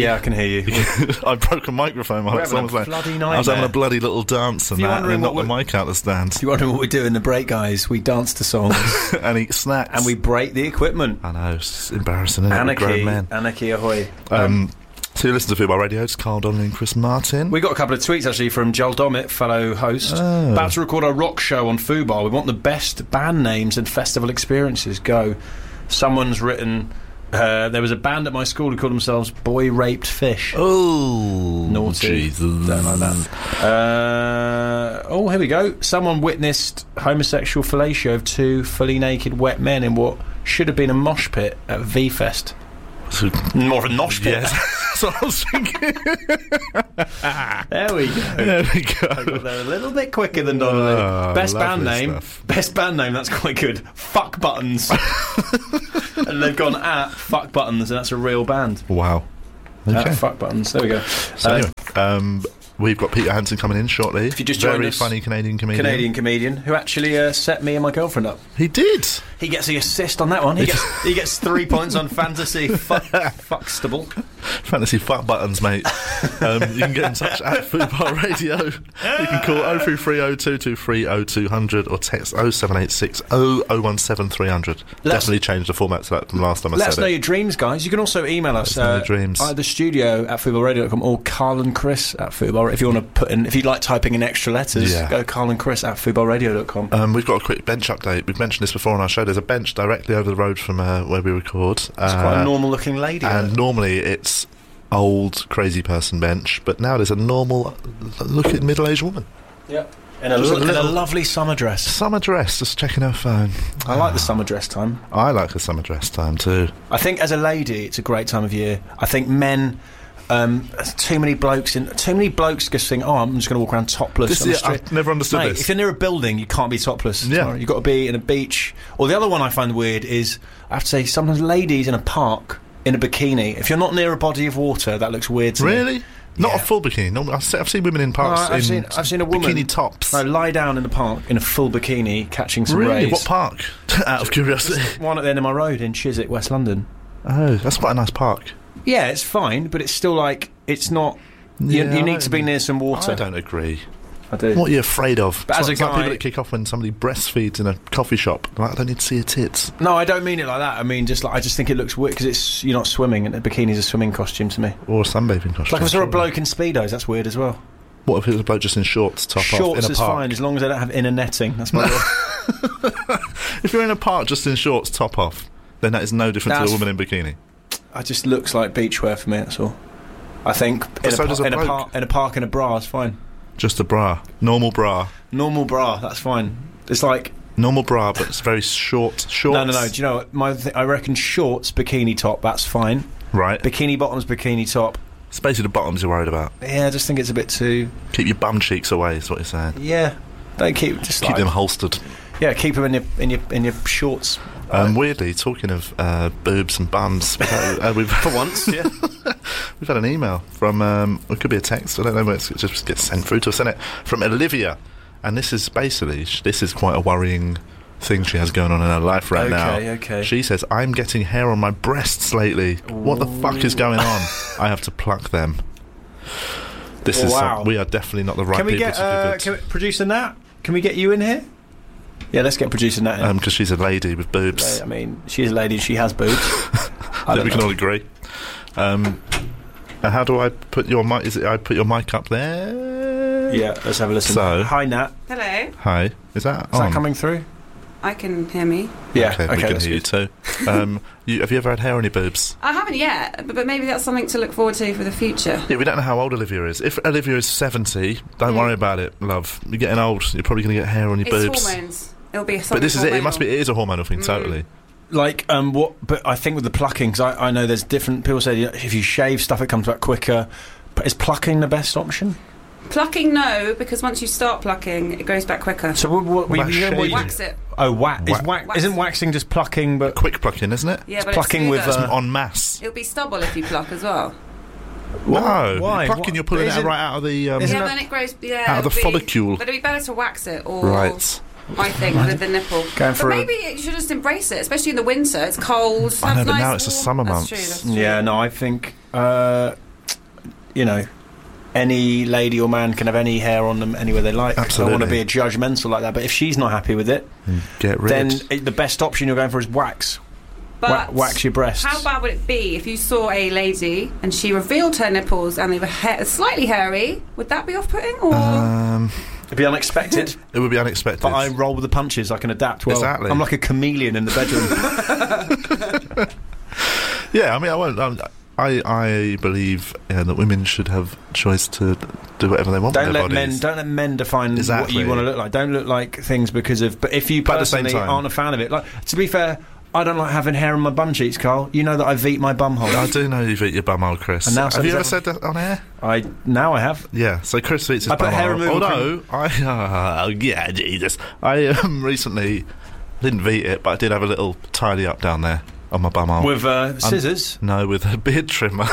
Yeah, I can hear you. I broke a microphone. I was having a bloody little dance and that, and then knocked the mic out the stand. If you're wondering what we do in the break, guys, we dance to songs and eat snacks, and we break the equipment. I know, it's embarrassing, isn't it? Anarchy, men. anarchy, ahoy! So you listen to Football Radio. It's Carl Donnelly and Chris Martin. We got a couple of tweets actually from Joel Dommett, fellow host. About to record our rock show on Fubar. We want the best band names and festival experiences. Go. Someone's written. There was a band at my school who called themselves Boy Raped Fish. Oh, naughty! Jesus. Don't like that. Here we go. Someone witnessed homosexual fellatio of two fully naked wet men in what should have been a mosh pit at V-Fest. More of a nosh pit. Yes, that's what I was thinking. There we go. There we go. I got there a little bit quicker than Donnelly. Best band name. Stuff. Best band name. That's quite good. Fuck Buttons. And they've gone at Fuck Buttons, and that's a real band. Wow. Okay. Fuck Buttons. There we go. So anyway, we've got Peter Hanson coming in shortly. If you just joined us, funny Canadian comedian who actually set me and my girlfriend up. He did. He gets the assist on that one. He gets 3 points on fantasy fuckstable. Fantasy fuck buttons, mate. You can get in touch at Football Radio. You can call 033022300200 or text 0786 0017300. Definitely changed the format to that from last time I said it. Let us know your dreams, guys. You can also email us either studio@footballradio.com or Carl and Chris at Football. If you want to put in, if you'd like typing in extra letters, go Carl and Chris at footballradio.com. We've got a quick bench update. We've mentioned this before on our show. There's a bench directly over the road from where we record. It's quite a normal looking lady. And normally it's old crazy person bench, but now there's a normal looking middle-aged woman. Yep. In a lovely summer dress. Summer dress, just checking her phone. I like the summer dress time. I like the summer dress time too. I think as a lady it's a great time of year. I think men, too many blokes just think, I'm just going to walk around topless on the street. I've never understood this. If you're near a building, you can't be topless. Yeah. You've got to be in a beach. Or the other one I find weird is, I have to say, sometimes ladies in a park in a bikini. If you're not near a body of water, that looks weird to me. Really? Not a full bikini. No, I've seen women in parks I've seen a woman bikini tops. No, lie down in the park in a full bikini, catching some Really? rays. What park? Out of curiosity. One at the end of my road in Chiswick, West London. Oh, that's quite a nice park. Yeah, it's fine, but it's still like it's not. You need to be near some water. I don't agree. I do. What are you afraid of? But as a guy, like people that kick off when somebody breastfeeds in a coffee shop. Like, I don't need to see your tits. No, I don't mean it like that. I mean I just think it looks weird because you're not swimming, and a bikini's a swimming costume to me. Or a sunbathing costume. Like if I saw a bloke in speedos, that's weird as well. What if it was a bloke just in shorts, top off, in a park? Shorts is fine as long as they don't have inner netting. That's my rule. If you're in a park just in shorts, top off, then that is no different to a woman in bikini. It just looks like beachwear for me. That's all. I think in a park in a bra is fine. Just a bra, normal bra. Normal bra, that's fine. It's like normal bra, but it's very short. No. Do you know what? I reckon shorts, bikini top. That's fine. Right. Bikini bottoms, bikini top. It's basically the bottoms you're worried about. Yeah, I just think it's a bit too. Keep your bum cheeks away. Is what you're saying. Yeah, don't keep them holstered. Yeah, keep them in your shorts. Weirdly, talking of boobs and bums, we've for once, yeah, we've had an email from. It could be a text. I don't know. It just gets sent through to us, isn't it? From Olivia, and this is quite a worrying thing she has going on in her life right now. Okay. She says, "I'm getting hair on my breasts lately. Ooh. What the fuck is going on? I have to pluck them." This is we are definitely not the right people to give it. Producer Nat, can we get you in here? Yeah, let's get producer Nat in. Because she's a lady with boobs. I mean, she's a lady, she has boobs. I think we can all agree. How do I put your mic? Is it I put your mic up there? Yeah, let's have a listen. So, hi, Nat. Hello. Hi. Is that coming through? I can hear me. Yeah, okay, we can hear you too. Have you ever had hair on your boobs? I haven't yet, but maybe that's something to look forward to for the future. Yeah, we don't know how old Olivia is. If Olivia is 70, don't worry about it, love. You're getting old. You're probably going to get hair on your boobs. It's hormones. It'll be but this is it. It is a hormonal thing, totally. Like, what? But I think with the plucking, because I know there's different. People say if you shave stuff, it comes back quicker. But is plucking the best option? Plucking, no, because once you start plucking, it goes back quicker. So what wax it. Oh, isn't waxing just plucking, but quick plucking, isn't it? Yeah, it's but plucking with en masse. It'll be stubble if you pluck as well. No, why? Plucking, you're pulling it right out of the. Yeah, then it grows. Yeah, out of the follicle. But it'd be better to wax it, or right. I think with the nipple. But maybe you should just embrace it, especially in the winter. It's cold. I know, but now it's a summer month. That's true. Yeah, no, I think you know, any lady or man can have any hair on them anywhere they like. Absolutely. I don't want to be a judgmental like that, but if she's not happy with it, get rid. then the best option you're going for is wax. But wax your breasts. how bad would it be if you saw a lady and she revealed her nipples and they were slightly hairy? Would that be off-putting? Or It'd be unexpected. It would be unexpected. But I roll with the punches. I can adapt well. Exactly. I'm like a chameleon in the bedroom. Yeah, I mean, I won't. I believe that women should have choice to do whatever they want with their bodies. Don't let men define Exactly. what you want to look like. Don't look like things because of. But if you But at the same personally time- aren't a fan of it, like, to be fair, I don't like having hair on my bum cheeks, Carl. You know that I've eat my bum hole. I do know you've eat your bumhole, Chris. And now so have you does ever said that on air? Now I have. Yeah, so Chris eats his I put hair bumhole. removal Although, yeah, Jesus. I recently didn't eat it, but I did have a little tidy up down there on my bumhole. With scissors. No, with a beard trimmer.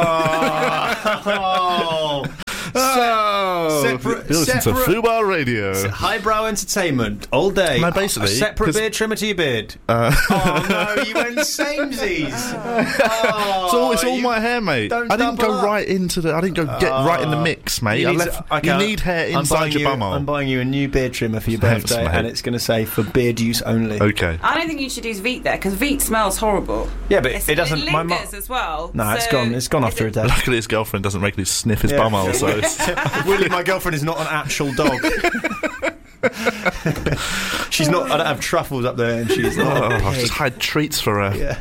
Separate- You listen to separate- Fubar Radio. Highbrow entertainment all day. No, basically, Separate 'cause- beard trimmer to your beard. Oh no, you went samesies. It's all my hair, mate. don't I didn't double go up. right into the. I didn't go get right in the mix, mate. You I need left. to- okay, you need hair I'm inside buying your you- bumhole. I'm buying you a new beard trimmer for your Thanks, birthday, mate. and it's going to say for beard use only. Okay. I don't think you should use Veet there because Veet smells horrible. Yeah, but it doesn't. It My lingers as well. No, it's so gone. It's gone is after a it- day. Luckily, his girlfriend doesn't regularly sniff his Yeah. bumhole, so it's. Willie, my girlfriend, is not an actual dog. She's not. I don't have truffles up there, and she's not. Oh, a I've pig. just had treats for her. Yeah.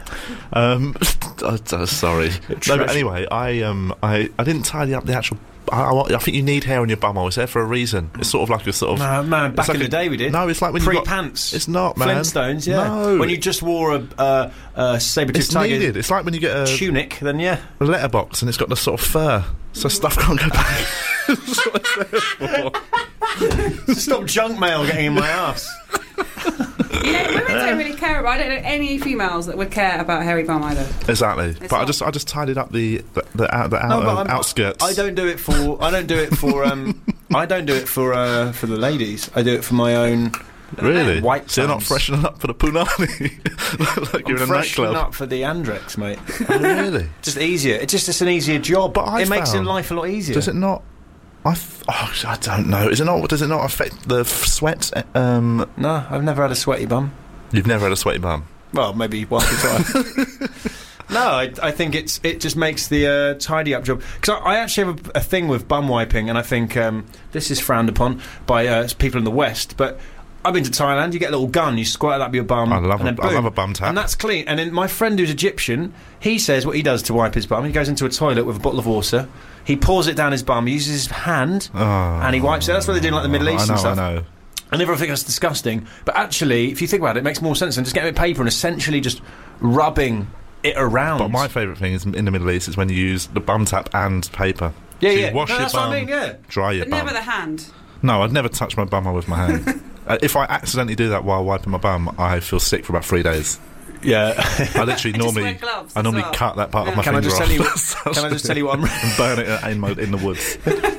Sorry. No, but anyway, I didn't tidy up the actual. I think you need hair on your bumhole. It's there for a reason. It's sort of like a sort of. No, man, back like in the a- day we did. No, it's like when you got pre-pants. It's not, man. Flintstones, yeah. No. When you just wore a saber-toothed It's tiger needed. It's like when you get a tunic, then yeah. letterbox and it's got the sort of fur, so stuff can't go back. That's what it's there for. Stop junk mail getting in my ass. You know, women don't really care about. I don't know any females that would care about hairy bum either. Exactly. But I not. just tidied up the I'm- outskirts. I don't do it for. I don't do it for. I don't do it for the ladies. I do it for my own. Really? White so you're not towns. freshening up for the punani? Like you're in a freshening nightclub. up for the Andrex, mate. Oh, really? Just easier. It's an easier job. But it makes found- life a lot easier. Does it not? I don't know. Is it not? Does it not affect the sweat? No, I've never had a sweaty bum. You've never had a sweaty bum. Well, maybe once or twice. No, I think it just makes the tidy up job, because I actually have a thing with bum wiping, and I think this is frowned upon by people in the West, but I've been to Thailand. You get a little gun, you squirt it up your bum. I love and a- then I boom, love a bum tap. and that's clean. And then my friend who's Egyptian, he says what he does to wipe his bum. He goes into a toilet with a bottle of water. He pours it down his bum. He uses his hand and he wipes it. That's what they do in like the Middle East and stuff. I know. And everyone thinks that's disgusting, but actually, if you think about it, it makes more sense than just getting a bit of paper and essentially just rubbing it around. But my favourite thing is in the Middle East is when you use the bum tap and paper. Yeah, So yeah. you wash No, your that's bum, what I mean, yeah. dry your But bum. never the hand. No, I'd never touch my bumhole with my hand. If I accidentally do that while wiping my bum, I feel sick for about 3 days. Yeah. I literally just wear gloves as well. cut that part of Yeah. my Can I finger just off. tell you? Can I just tell you what I'm? and burn it in the woods.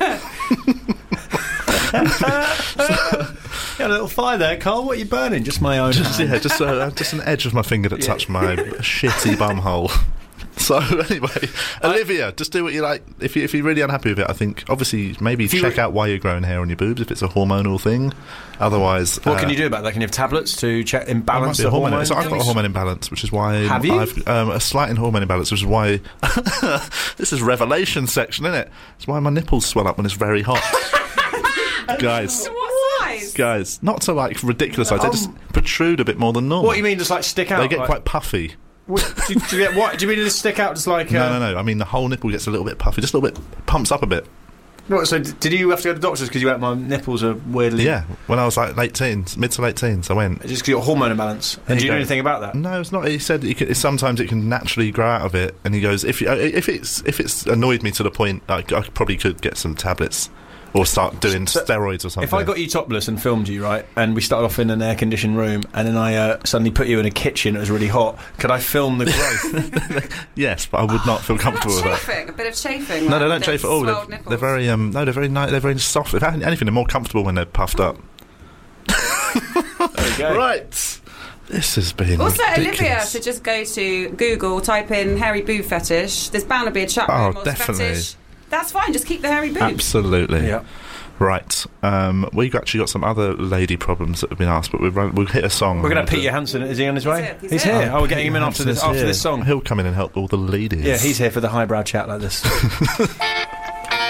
Yeah, a little fire there, Carl. What are you burning? Just my own. Just hand. just an edge of my finger that touched my shitty bum hole. So anyway, Olivia, just do what you like. If you're really unhappy with it, I think obviously maybe check out why you're growing hair on your boobs if it's a hormonal thing. Otherwise, What can you do about that? Can you have tablets to check imbalance the hormone. hormones? So I've got a hormone imbalance, which is why Have you? I've a slight hormone imbalance, which is why this is revelation section, isn't it? It's why my nipples swell up when it's very hot. So what size? Guys, not so like ridiculous size. They just protrude a bit more than normal. What do you mean, just like stick out? They get like, quite puffy. do you get what? Do you mean just stick out? Just like No. I mean, the whole nipple gets a little bit puffy, just a little bit, pumps up a bit. What, so did you have to go to the doctors because you went, my nipples are weirdly? Yeah, when I was like late teens, mid to late teens, I went. Just because your hormone imbalance. And do you know anything about that? No, it's not. He said sometimes it can naturally grow out of it, and he goes, if it's annoyed me to the point, I probably could get some tablets. Or start doing steroids or something. If I got you topless and filmed you, right, and we started off in an air-conditioned room, and then I suddenly put you in a kitchen that was really hot, could I film the growth? Yes, but I would not feel comfortable with that. Chafing, a bit of chafing. No, like they don't with chafe at all. swelled They're nipples. very they're very nice. They're very soft. If anything, they're more comfortable when they're puffed up. There you go. Right. This has been Also, Olivia ridiculous. should just go to Google, type in hairy boob fetish. There's bound to be a chat room Oh, or definitely. fetish. That's fine. Just keep the hairy boobs. Absolutely. Yeah. Right. We've actually got some other lady problems that have been asked, but we'll hit a song. We're going to Peter Hansen. Is he on his way? He's here. here. Oh, we're getting him in after this song. He'll come in and help all the ladies. Yeah, he's here for the highbrow chat like this.